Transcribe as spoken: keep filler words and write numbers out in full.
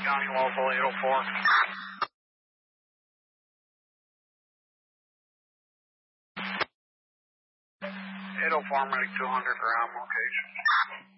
County Local eight oh four. eight oh four, medic two hundred, ground location.